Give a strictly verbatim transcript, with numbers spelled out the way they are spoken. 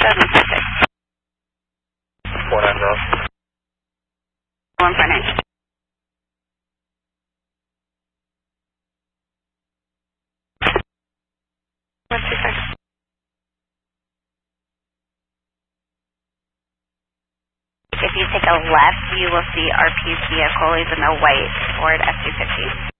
seven six six. four nine zero. One four nine. One two six. If you take a left, you will see R P's vehicle. He's in a white Ford F two fifty.